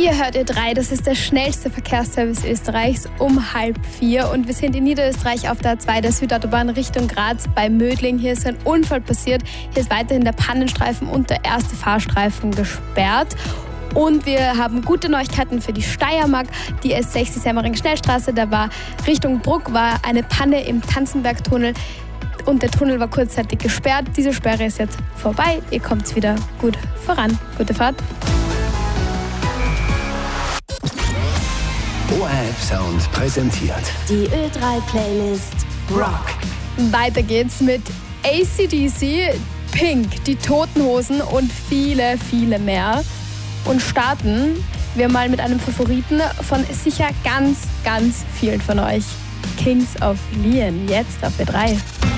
Ihr hört Ö3, das ist der schnellste Verkehrsservice Österreichs um 3:30 und wir sind in Niederösterreich auf der A2 der Südautobahn Richtung Graz bei Mödling. Hier ist ein Unfall passiert, hier ist weiterhin der Pannenstreifen und der erste Fahrstreifen gesperrt. Und wir haben gute Neuigkeiten für die Steiermark. Die S6, die Semmering-Schnellstraße, da war Richtung Bruck war eine Panne im Tanzenbergtunnel und der Tunnel war kurzzeitig gesperrt. Diese Sperre ist jetzt vorbei. Ihr kommt wieder gut voran. Gute Fahrt. ORF Sound präsentiert die Ö3-Playlist Rock. Weiter geht's mit AC/DC, Pink, die Toten Hosen und viele, viele mehr. Und starten wir mal mit einem Favoriten von sicher ganz, ganz vielen von euch. Kings of Leon, jetzt auf Ö3.